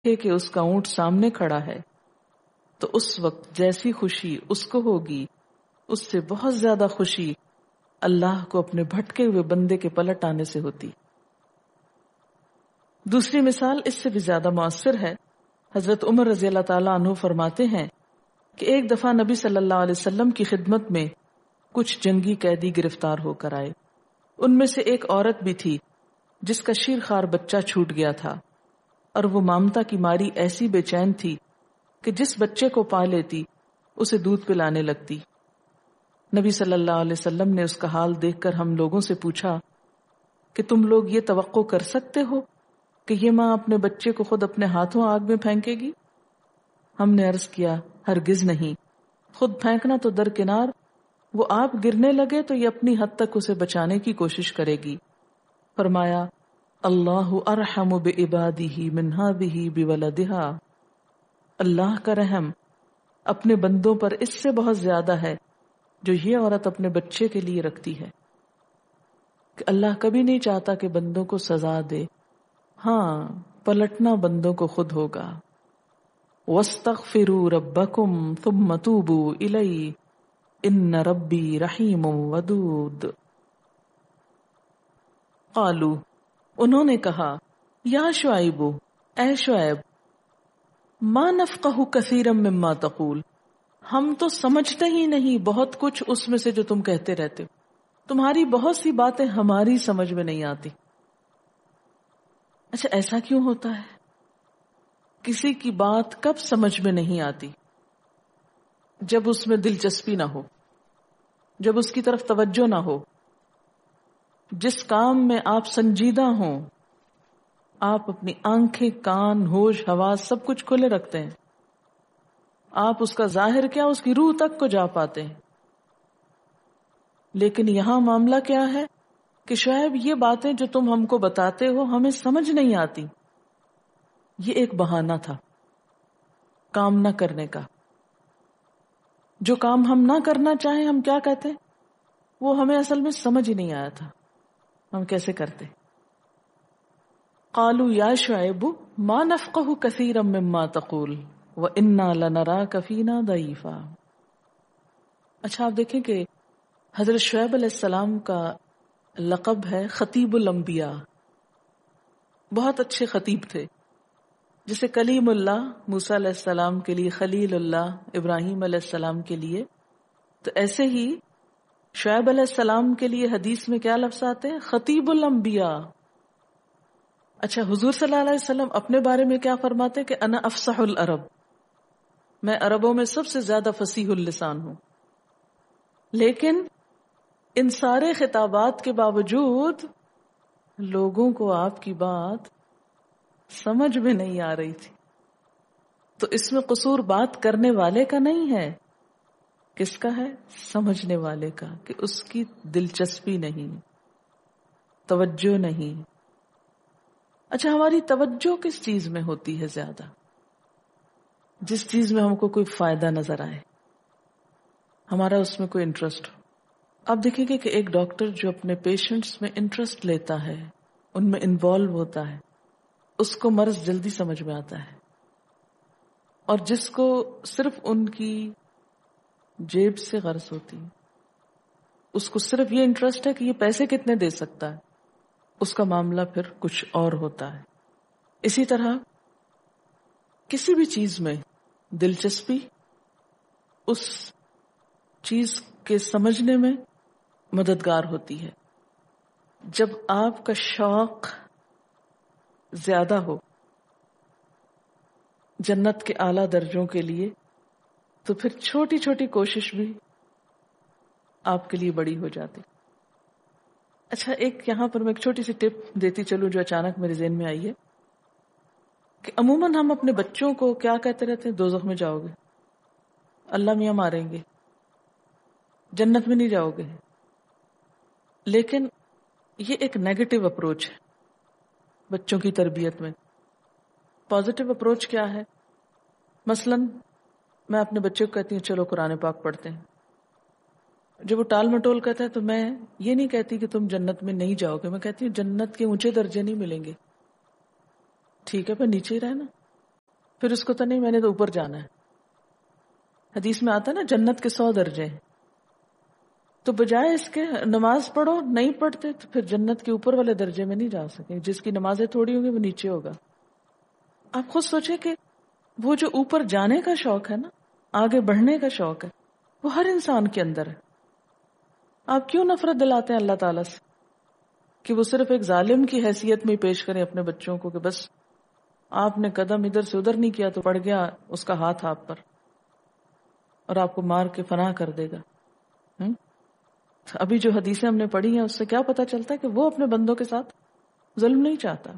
کہ اس کا اونٹ سامنے کھڑا ہے تو اس وقت جیسی خوشی اس کو ہوگی اس سے بہت زیادہ خوشی اللہ کو اپنے بھٹکے ہوئے بندے کے پلٹ آنے سے ہوتی. دوسری مثال اس سے بھی زیادہ مؤثر ہے. حضرت عمر رضی اللہ تعالیٰ عنہ فرماتے ہیں کہ ایک دفعہ نبی صلی اللہ علیہ وسلم کی خدمت میں کچھ جنگی قیدی گرفتار ہو کر آئے. ان میں سے ایک عورت بھی تھی جس کا شیرخوار بچہ چھوٹ گیا تھا، اور وہ مامتا کی ماری ایسی بے چین تھی کہ جس بچے کو پا لیتی اسے دودھ پلانے لگتی. نبی صلی اللہ علیہ وسلم نے اس کا حال دیکھ کر ہم لوگوں سے پوچھا کہ تم لوگ یہ توقع کر سکتے ہو کہ یہ ماں اپنے بچے کو خود اپنے ہاتھوں آگ میں پھینکے گی؟ ہم نے عرض کیا ہرگز نہیں، خود پھینکنا تو درکنار، وہ آپ گرنے لگے تو یہ اپنی حد تک اسے بچانے کی کوشش کرے گی. فرمایا اللہ ارحم بعبادہ من ہذہ بولدہا، اللہ کا رحم اپنے بندوں پر اس سے بہت زیادہ ہے جو یہ عورت اپنے بچے کے لیے رکھتی ہے. کہ اللہ کبھی نہیں چاہتا کہ بندوں کو سزا دے، ہاں پلٹنا بندوں کو خود ہوگا. وَاسْتَغْفِرُوا رَبَّكُمْ ثُمَّ تُوبُوا إِلَيْهِ إِنَّ رَبِّي رَحِيمٌ وَدُودٌ. قالوا، انہوں نے کہا، یا شعیب، اے شعیب، ما نفقہ کثیرا مما تقول، ہم تو سمجھتے ہی نہیں بہت کچھ اس میں سے جو تم کہتے رہتے ہو، تمہاری بہت سی باتیں ہماری سمجھ میں نہیں آتی. اچھا ایسا کیوں ہوتا ہے؟ کسی کی بات کب سمجھ میں نہیں آتی؟ جب اس میں دلچسپی نہ ہو، جب اس کی طرف توجہ نہ ہو. جس کام میں آپ سنجیدہ ہوں، آپ اپنی آنکھیں، کان، ہوش، حواس سب کچھ کھلے رکھتے ہیں، آپ اس کا ظاہر کیا اس کی روح تک کو جا پاتے ہیں. لیکن یہاں معاملہ کیا ہے کہ شاید یہ باتیں جو تم ہم کو بتاتے ہو ہمیں سمجھ نہیں آتی. یہ ایک بہانہ تھا کام نہ کرنے کا. جو کام ہم نہ کرنا چاہیں ہم کیا کہتے ہیں؟ وہ ہمیں اصل میں سمجھ ہی نہیں آیا تھا ہم کیسے کرتے. قالوا یا شعیب ما نفقہ کثیرا مما تقول وَإِنَّا لَنَرَاكَ فِينَا ضَعِيفًا. اچھا آپ دیکھیں کہ حضرت شعیب علیہ السلام کا لقب ہے خطیب الانبیاء. بہت اچھے خطیب تھے. جسے کلیم اللہ موسیٰ علیہ السلام کے لیے، خلیل اللہ ابراہیم علیہ السلام کے لیے، تو ایسے ہی شعیب علیہ السلام کے لیے حدیث میں کیا لفظ آتے ہیں؟ خطیب الانبیاء. اچھا حضور صلی اللہ علیہ وسلم اپنے بارے میں کیا فرماتے کہ انا افصح العرب، میں عربوں میں سب سے زیادہ فصیح اللسان ہوں. لیکن ان سارے خطابات کے باوجود لوگوں کو آپ کی بات سمجھ میں نہیں آ رہی تھی. تو اس میں قصور بات کرنے والے کا نہیں ہے، کس کا ہے؟ سمجھنے والے کا، کہ اس کی دلچسپی نہیں، توجہ نہیں. اچھا ہماری توجہ کس چیز میں ہوتی ہے زیادہ؟ جس چیز میں ہم کو کوئی فائدہ نظر آئے، ہمارا اس میں کوئی انٹرسٹ ہو. آپ دیکھیں گے کہ ایک ڈاکٹر جو اپنے پیشنٹس میں انٹرسٹ لیتا ہے، ان میں انوالو ہوتا ہے، اس کو مرض جلدی سمجھ میں آتا ہے. اور جس کو صرف ان کی جیب سے غرض ہوتی، اس کو صرف یہ انٹرسٹ ہے کہ یہ پیسے کتنے دے سکتا ہے، اس کا معاملہ پھر کچھ اور ہوتا ہے. اسی طرح کسی بھی چیز میں دلچسپی اس چیز کے سمجھنے میں مددگار ہوتی ہے. جب آپ کا شوق زیادہ ہو جنت کے اعلیٰ درجوں کے لیے، تو پھر چھوٹی چھوٹی کوشش بھی آپ کے لیے بڑی ہو جاتی. اچھا ایک یہاں پر میں ایک چھوٹی سی ٹپ دیتی چلوں جو اچانک میرے ذہن میں آئی ہے کہ عموماً ہم اپنے بچوں کو کیا کہتے رہتے ہیں؟ دوزخ میں جاؤ گے، اللہ میاں ماریں گے، جنت میں نہیں جاؤ گے. لیکن یہ ایک نیگیٹو اپروچ ہے بچوں کی تربیت میں. پازیٹو اپروچ کیا ہے؟ مثلاً میں اپنے بچے کو کہتی ہوں چلو قرآن پاک پڑھتے ہیں. جب وہ ٹال مٹول کہتا ہے تو میں یہ نہیں کہتی کہ تم جنت میں نہیں جاؤ گے، میں کہتی ہوں جنت کے اونچے درجے نہیں ملیں گے. ٹھیک ہے پھر نیچے ہی رہنا. پھر اس کو تو نہیں میں نے تو اوپر جانا ہے. حدیث میں آتا ہے نا جنت کے 100 درجے ہیں. تو بجائے اس کے نماز پڑھو, نہیں پڑھتے تو پھر جنت کے اوپر والے درجے میں نہیں جا سکیں. جس کی نمازیں تھوڑی ہوں گی وہ نیچے ہوگا. آپ خود سوچیں کہ وہ جو اوپر جانے کا شوق ہے نا, آگے بڑھنے کا شوق ہے, وہ ہر انسان کے اندر ہے. آپ کیوں نفرت دلاتے ہیں اللہ تعالیٰ سے کہ وہ صرف ایک ظالم کی حیثیت میں پیش کریں اپنے بچوں کو کہ بس آپ نے قدم ادھر سے ادھر نہیں کیا تو پڑ گیا اس کا ہاتھ آپ پر اور آپ کو مار کے فنا کر دے گا. ابھی جو حدیثیں ہم نے پڑھی ہیں اس سے کیا پتا چلتا ہے کہ وہ اپنے بندوں کے ساتھ ظلم نہیں چاہتا.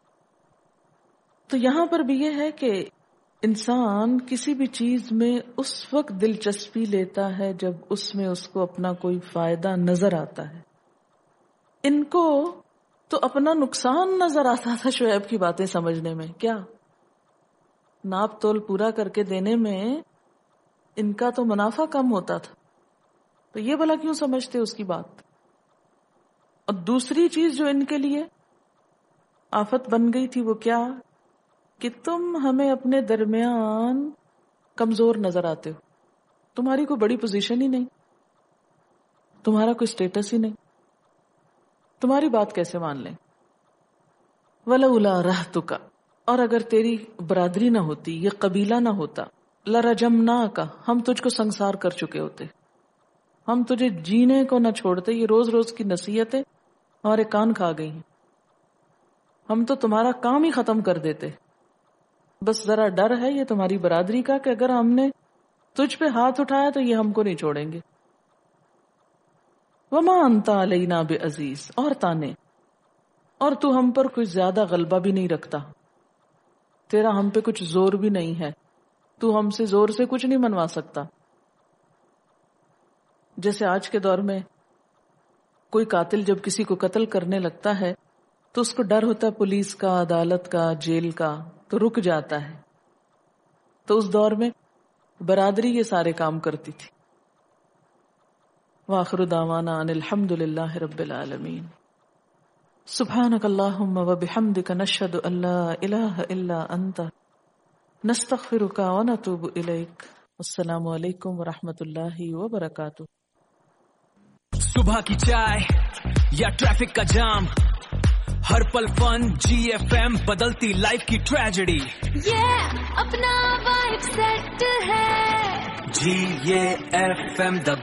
تو یہاں پر بھی یہ ہے کہ انسان کسی بھی چیز میں اس وقت دلچسپی لیتا ہے جب اس میں اس کو اپنا کوئی فائدہ نظر آتا ہے. ان کو تو اپنا نقصان نظر آتا تھا شعیب کی باتیں سمجھنے میں. کیا ناپ تول پورا کر کے دینے میں ان کا تو منافع کم ہوتا تھا, تو یہ بھلا کیوں سمجھتے اس کی بات. اور دوسری چیز جو ان کے لیے آفت بن گئی تھی وہ کیا کہ تم ہمیں اپنے درمیان کمزور نظر آتے ہو. تمہاری کوئی بڑی پوزیشن ہی نہیں, تمہارا کوئی سٹیٹس ہی نہیں, تمہاری بات کیسے مان لیں. وَلَوْلَا رَحْتُكَ, اور اگر تیری برادری نہ ہوتی, یہ قبیلہ نہ ہوتا, لَرَجَمْنَاكَ, ہم تجھ کو سنسار کر چکے ہوتے, ہم تجھے جینے کو نہ چھوڑتے. یہ روز روز کی نصیحتیں ہمارے کان کھا گئی ہیں, ہم تو تمہارا کام ہی ختم کر دیتے. بس ذرا ڈر ہے یہ تمہاری برادری کا کہ اگر ہم نے تجھ پہ ہاتھ اٹھایا تو یہ ہم کو نہیں چھوڑیں گے. وَمَا أَنْتَ عَلَيْنَا بِعَزِيزٍ, اور تانے, اور تو ہم پر کوئی زیادہ غلبہ بھی نہیں رکھتا, تیرا ہم پہ کچھ زور بھی نہیں ہے, تو ہم سے زور سے کچھ نہیں منوا سکتا. جیسے آج کے دور میں کوئی قاتل جب کسی کو قتل کرنے لگتا ہے تو اس کو ڈر ہوتا ہے پولیس کا, عدالت کا, جیل کا, تو رک جاتا ہے. تو اس دور میں برادری یہ سارے کام کرتی تھی. وآخر دعوانا ان الحمد للہ رب العالمین. سبحانک اللہم وبحمدک نشہد ان لا الہ الا انت نستغفرک ونتوب الیک. السلام علیکم ورحمۃ اللہ وبرکاتہ. صبح کی چائے یا ٹریفک کا جام, ہر پل فن, جی ایف ایم بدلتی لائف کی ٹریجڈی. یہ اپنا وائب سیٹ ہے, جی یہ ایف ایم دا